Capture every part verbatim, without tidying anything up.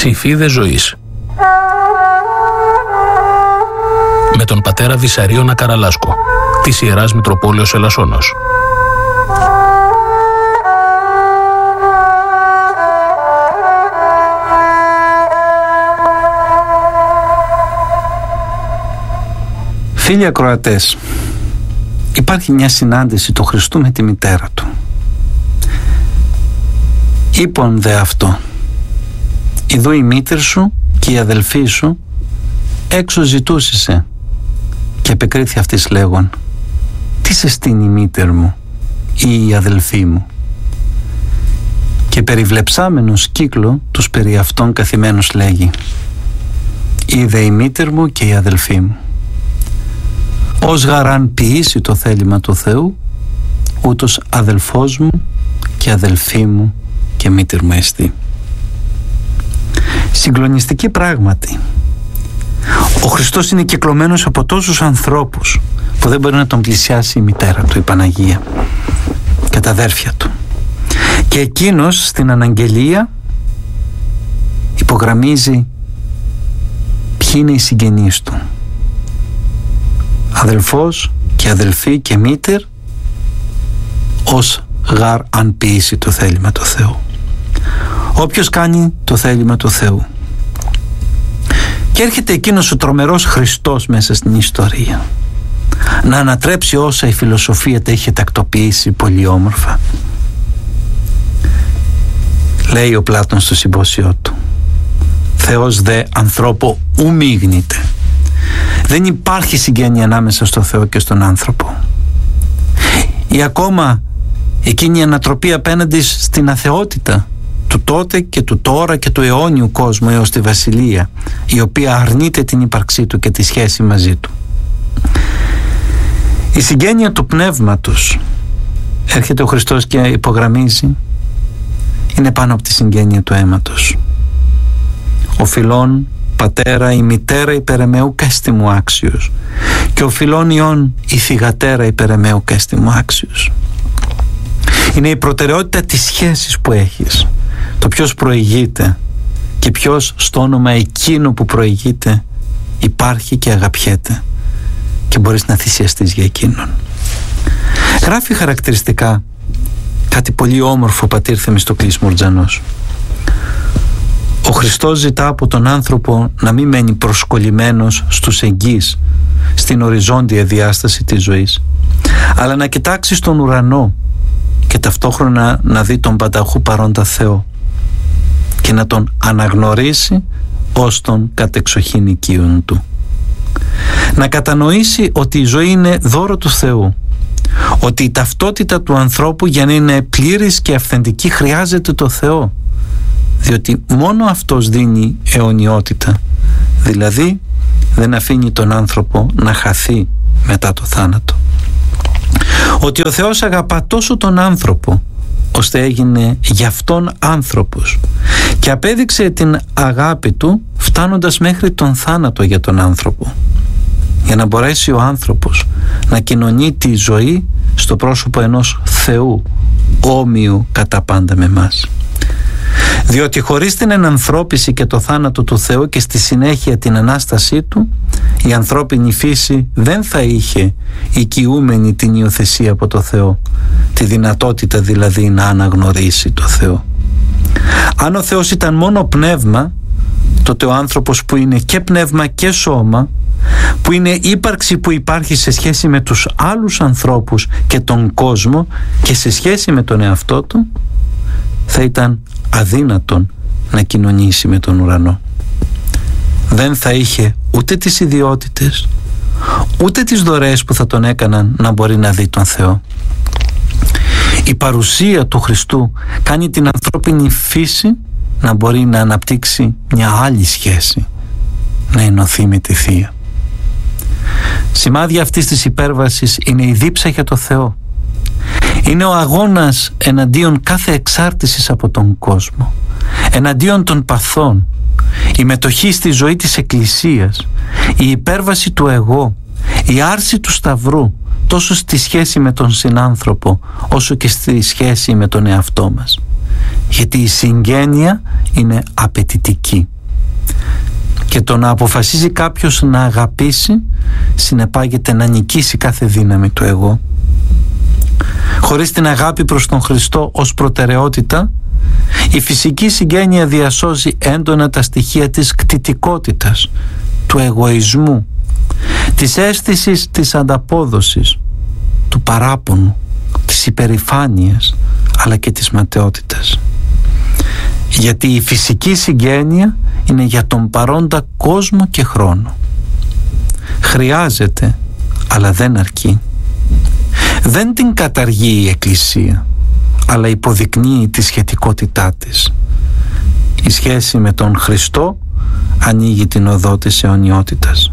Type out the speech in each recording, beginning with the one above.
Ψηφίδες ζωής. Με τον πατέρα Βυσαρίωνα Καραλάσκο, της Ιεράς Μητροπόλεως Ελασσόνος. Φίλοι ακροατές, υπάρχει μια συνάντηση του Χριστού με τη μητέρα του. Είπον δε αυτό: «Ιδού η μήτρη σου και η αδελφή σου έξω ζητούσησε». Και επεκρίθη αυτής λέγον: «Τι σε στείνει η μήτρη μου ή η αδελφή μου?» Και περιβλεψάμενος κύκλο τους περί αυτών καθημένος λέγει: «Είδε η μήτρη μου και η αδελφή μου. Ως γαράν ποιήσει το θέλημα του Θεού, ούτως αδελφός μου και αδελφή μου και μήτρη μου εστί». Συγκλονιστική πράγματι. Ο Χριστός είναι κυκλωμένος από τόσους ανθρώπους που δεν μπορεί να τον πλησιάσει η μητέρα του, η Παναγία, και τα αδέρφια του. Και εκείνος στην αναγγελία υπογραμμίζει ποιοι είναι οι συγγενείς του. Αδελφός και αδελφή και μήτερ, ως γαρ αν ποιήσει το θέλημα του Θεού. Όποιος κάνει το θέλημα του Θεού. Και έρχεται εκείνος ο τρομερός Χριστός μέσα στην ιστορία να ανατρέψει όσα η φιλοσοφία τα είχε τακτοποιήσει πολύ όμορφα. Λέει ο Πλάτων στο συμπόσιό του: «Θεός δε ανθρώπο ου μίγνηται». Δεν υπάρχει συγγένεια ανάμεσα στο Θεό και στον άνθρωπο. Ή ακόμα εκείνη η ανατροπή απέναντι στην αθεότητα του τότε και του τώρα και του αιώνιου κόσμου έως τη Βασιλεία, η οποία αρνείται την ύπαρξή του και τη σχέση μαζί του. Η συγγένεια του πνεύματος, έρχεται ο Χριστός και υπογραμμίζει, είναι πάνω από τη συγγένεια του αίματος. Ο φιλών πατέρα η μητέρα υπερεμαίου κέστη μου άξιος, και ο φιλών ιών η θυγατέρα υπερεμαίου κέστη μου άξιος. Είναι η προτεραιότητα της σχέσης που έχεις, το ποιος προηγείται και ποιος στο όνομα εκείνου που προηγείται υπάρχει και αγαπιέται και μπορείς να θυσιαστείς για εκείνον. Γράφει χαρακτηριστικά κάτι πολύ όμορφο ο πατήρ Θεμιστοκλής Μουρτζανός. Ο Χριστός ζητά από τον άνθρωπο να μην μένει προσκολλημένος στους εγγύς, στην οριζόντια διάσταση της ζωής, αλλά να κοιτάξει στον ουρανό και ταυτόχρονα να δει τον πανταχού παρόντα Θεό και να τον αναγνωρίσει ως τον κατεξοχήν οικείον του. Να κατανοήσει ότι η ζωή είναι δώρο του Θεού, ότι η ταυτότητα του ανθρώπου για να είναι πλήρης και αυθεντική χρειάζεται το Θεό, διότι μόνο Αυτός δίνει αιωνιότητα, δηλαδή δεν αφήνει τον άνθρωπο να χαθεί μετά το θάνατο. Ότι ο Θεός αγαπά τόσο τον άνθρωπο ώστε έγινε γι' αυτόν άνθρωπος και απέδειξε την αγάπη του φτάνοντας μέχρι τον θάνατο για τον άνθρωπο, για να μπορέσει ο άνθρωπος να κοινωνεί τη ζωή στο πρόσωπο ενός Θεού όμοιου κατά πάντα με μας. Διότι χωρίς την ενανθρώπιση και το θάνατο του Θεού και στη συνέχεια την Ανάστασή του, η ανθρώπινη φύση δεν θα είχε οικειούμενη την υιοθεσία από το Θεό, τη δυνατότητα δηλαδή να αναγνωρίσει το Θεό. Αν ο Θεός ήταν μόνο πνεύμα, τότε ο άνθρωπος που είναι και πνεύμα και σώμα, που είναι ύπαρξη που υπάρχει σε σχέση με τους άλλους ανθρώπους και τον κόσμο και σε σχέση με τον εαυτό του, θα ήταν αδύνατον να κοινωνήσει με τον ουρανό. Δεν θα είχε ούτε τις ιδιότητες, ούτε τις δωρεές που θα τον έκαναν να μπορεί να δει τον Θεό. Η παρουσία του Χριστού κάνει την ανθρώπινη φύση να μπορεί να αναπτύξει μια άλλη σχέση, να ενωθεί με τη Θεία. Σημάδια αυτής της υπέρβασης είναι η δίψα για το Θεό. Είναι ο αγώνας εναντίον κάθε εξάρτησης από τον κόσμο, εναντίον των παθών, η μετοχή στη ζωή της Εκκλησίας, η υπέρβαση του εγώ, η άρση του Σταυρού, τόσο στη σχέση με τον συνάνθρωπο όσο και στη σχέση με τον εαυτό μας. Γιατί η συγγένεια είναι απαιτητική. Και το να αποφασίζει κάποιος να αγαπήσει συνεπάγεται να νικήσει κάθε δύναμη του εγώ. Χωρίς την αγάπη προς τον Χριστό ως προτεραιότητα, η φυσική συγγένεια διασώζει έντονα τα στοιχεία της κτητικότητας, του εγωισμού, της αίσθησης της ανταπόδοσης, του παράπονου, της υπερηφάνειας, αλλά και της ματαιότητας. Γιατί η φυσική συγγένεια είναι για τον παρόντα κόσμο και χρόνο. Χρειάζεται, αλλά δεν αρκεί. Δεν την καταργεί η Εκκλησία, αλλά υποδεικνύει τη σχετικότητά της. Η σχέση με τον Χριστό ανοίγει την οδό της αιωνιότητας.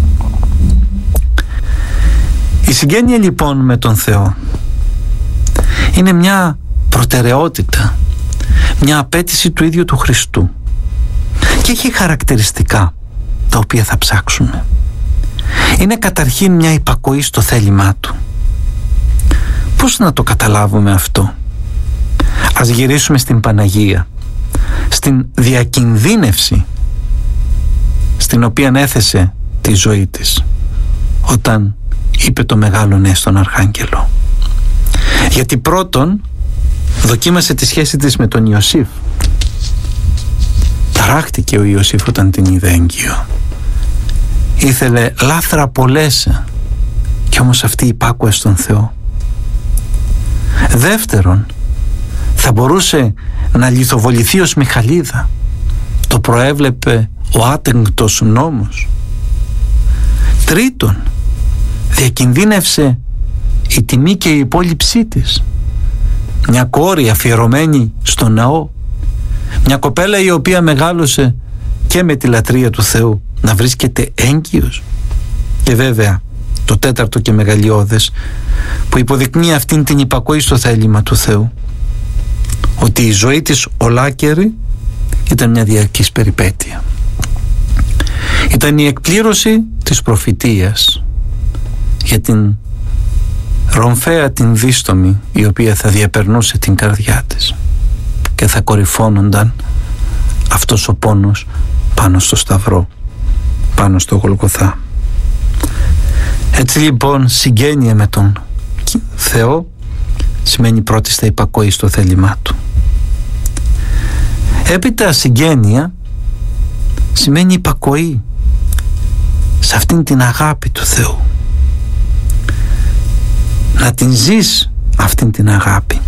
Η συγγένεια λοιπόν με τον Θεό είναι μια προτεραιότητα, μια απέτηση του ίδιου του Χριστού και έχει χαρακτηριστικά τα οποία θα ψάξουμε. Είναι καταρχήν μια υπακοή στο θέλημά του. Πώς να το καταλάβουμε αυτό? Ας γυρίσουμε στην Παναγία, στην διακινδύνευση στην οποία έθεσε τη ζωή της όταν είπε το μεγάλο ναι στον Αρχάγγελο. Γιατί πρώτον δοκίμασε τη σχέση της με τον Ιωσήφ. Ταράχτηκε ο Ιωσήφ όταν την είδε έγκυο. Ήθελε λάθρα πολλές, κι όμως αυτή υπάκουε στον Θεό. Δεύτερον, θα μπορούσε να λιθοβοληθεί ως Μιχαλίδα. Το προέβλεπε ο άτεγκτος νόμος. Τρίτον, διακινδύνευσε η τιμή και η υπόλοιψή της. Μια κόρη αφιερωμένη στο ναό, μια κοπέλα η οποία μεγάλωσε και με τη λατρεία του Θεού, να βρίσκεται έγκυος. Και βέβαια το τέταρτο και μεγαλειώδες που υποδεικνύει αυτήν την υπακοή στο θέλημα του Θεού, ότι η ζωή της ολάκερη ήταν μια διαρκής περιπέτεια. Ήταν η εκπλήρωση της προφητείας για την ρομφαία την δίστομη, η οποία θα διαπερνούσε την καρδιά της και θα κορυφώνονταν αυτός ο πόνος πάνω στο σταυρό, πάνω στο Γολγοθά. Έτσι λοιπόν συγγένεια με τον Θεό σημαίνει πρώτη στα υπακοή στο θέλημά του. Έπειτα συγγένεια σημαίνει υπακοή σε αυτήν την αγάπη του Θεού. Να την ζεις αυτήν την αγάπη.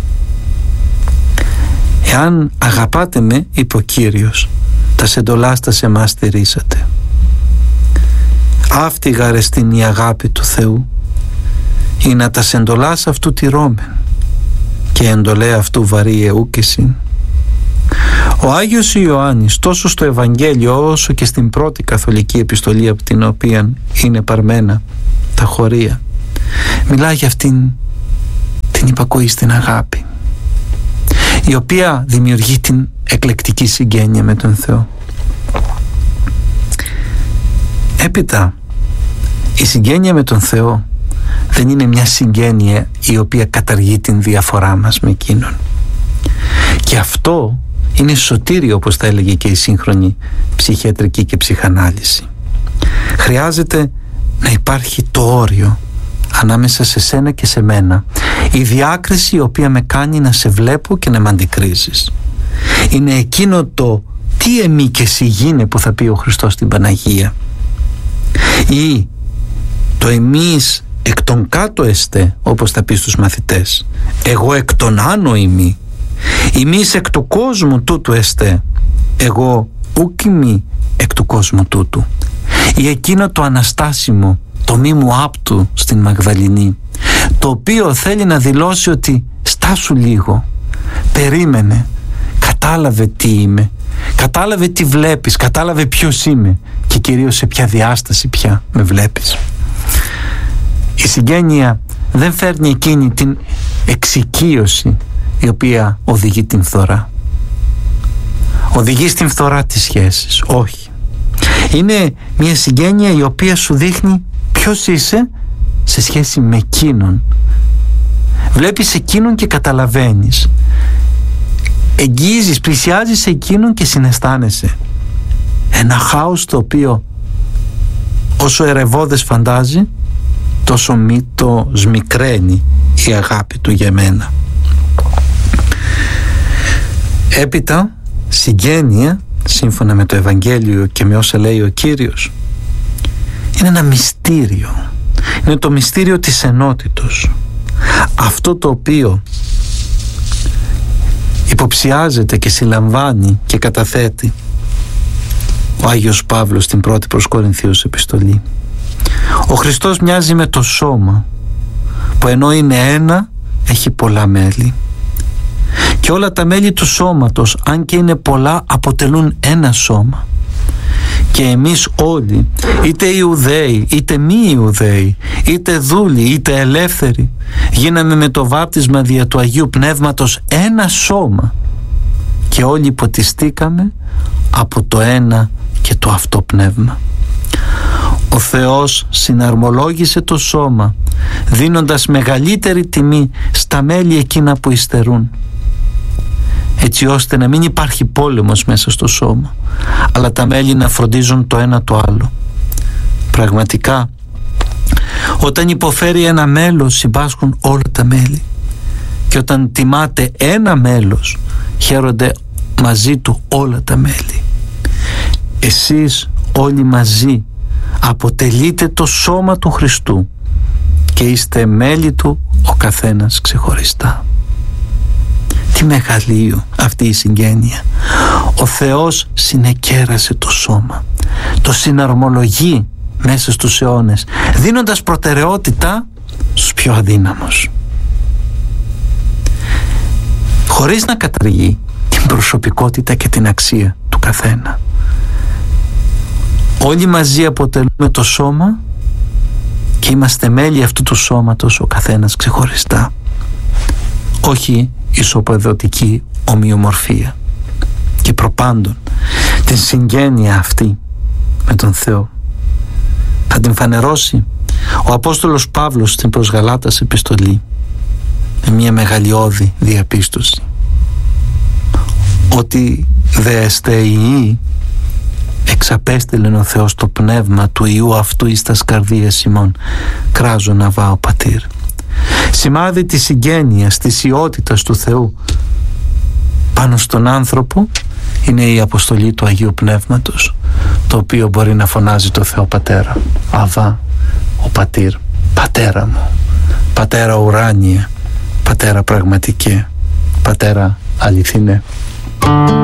Εάν αγαπάτε με, είπε ο Κύριος, τα σεντολάστα σε εμάς στηρίσατε. Αύτηγα αρεστήν η αγάπη του Θεού, ή να τα σεντολάς αυτού τηρώμεν, και εντολέ αυτού βαρύ εούκεσιν. Ο Άγιος Ιωάννης τόσο στο Ευαγγέλιο όσο και στην πρώτη καθολική επιστολή από την οποία είναι παρμένα τα χωρία μιλάει για αυτήν την υπακοή στην αγάπη, η οποία δημιουργεί την εκλεκτική συγγένεια με τον Θεό. Έπειτα η συγγένεια με τον Θεό δεν είναι μια συγγένεια η οποία καταργεί την διαφορά μας με Εκείνον. Και αυτό είναι σωτήριο, όπως θα έλεγε και η σύγχρονη ψυχιατρική και ψυχανάλυση. Χρειάζεται να υπάρχει το όριο ανάμεσα σε σένα και σε μένα, η διάκριση η οποία με κάνει να σε βλέπω και να με αντικρίζεις. Είναι εκείνο το τι εμεί και εσύ γίνε που θα πει ο Χριστός στην Παναγία, ή το εμείς εκ των κάτω εστέ, όπως θα πει στους μαθητές, εγώ εκ των άνω ημί, ημείς εκ του κόσμου τούτου εστέ, εγώ ουκ ημί εκ του κόσμου τούτου. Ή εκείνο το αναστάσιμο, το μη μου άπτου στην Μαγδαληνή, το οποίο θέλει να δηλώσει ότι στάσου λίγο, περίμενε, κατάλαβε τι είμαι, κατάλαβε τι βλέπεις, κατάλαβε ποιος είμαι και κυρίως σε ποια διάσταση πια με βλέπεις. Η συγγένεια δεν φέρνει εκείνη την εξοικείωση η οποία οδηγεί την φθορά. Οδηγεί στην φθορά τις σχέσεις. Όχι. Είναι μια συγγένεια η οποία σου δείχνει ποιος είσαι σε σχέση με εκείνον. Βλέπεις εκείνον και καταλαβαίνεις. Εγγίζεις, πλησιάζεις σε εκείνον και συναισθάνεσαι. Ένα χάος το οποίο όσο ερευώδες φαντάζει, τόσο μη το σμικραίνει η αγάπη του για μένα. Έπειτα, συγγένεια, σύμφωνα με το Ευαγγέλιο και με όσα λέει ο Κύριος, είναι ένα μυστήριο. Είναι το μυστήριο της ενότητος. Αυτό το οποίο υποψιάζεται και συλλαμβάνει και καταθέτει ο Άγιος Παύλος στην πρώτη προς Κορινθίους επιστολή. Ο Χριστός μοιάζει με το σώμα που ενώ είναι ένα έχει πολλά μέλη, και όλα τα μέλη του σώματος, αν και είναι πολλά, αποτελούν ένα σώμα. Και εμείς όλοι, είτε Ιουδαίοι είτε μη Ιουδαίοι, είτε δούλοι είτε ελεύθεροι, γίναμε με το βάπτισμα δια του Αγίου Πνεύματος ένα σώμα, και όλοι ποτιστήκαμε από το ένα και το αυτό πνεύμα. Ο Θεός συναρμολόγησε το σώμα, δίνοντας μεγαλύτερη τιμή στα μέλη εκείνα που υστερούν, έτσι ώστε να μην υπάρχει πόλεμος μέσα στο σώμα, αλλά τα μέλη να φροντίζουν το ένα το άλλο. Πραγματικά, όταν υποφέρει ένα μέλος, συμπάσχουν όλα τα μέλη, και όταν τιμάται ένα μέλος, χαίρονται μαζί του όλα τα μέλη. Εσείς όλοι μαζί αποτελείτε το σώμα του Χριστού και είστε μέλη του ο καθένας ξεχωριστά. Τι μεγαλείο αυτή η συγγένεια. Ο Θεός συνεκέρασε το σώμα, το συναρμολογεί μέσα στους αιώνες, δίνοντας προτεραιότητα στους πιο αδύναμους, χωρίς να καταργεί την προσωπικότητα και την αξία του καθένα. Όλοι μαζί αποτελούμε το σώμα και είμαστε μέλη αυτού του σώματος ο καθένας ξεχωριστά, όχι ισοπεδωτική ομοιομορφία. Και προπάντων την συγγένεια αυτή με τον Θεό θα την φανερώσει ο Απόστολος Παύλος στην προς Γαλάτας επιστολή με μια μεγαλειώδη διαπίστωση, ότι δε εστεϊοί εξαπέστειλεν ο Θεός το πνεύμα του Υιού αυτού εις τας καρδίες ημών, κράζω να βάω πατήρ. Σημάδι της συγγένειας, της ιότητας του Θεού πάνω στον άνθρωπο είναι η αποστολή του Αγίου Πνεύματος, το οποίο μπορεί να φωνάζει το Θεό Πατέρα. Αβά ο πατήρ, πατέρα μου, πατέρα ουράνιε, πατέρα πραγματικέ, πατέρα αληθινέ.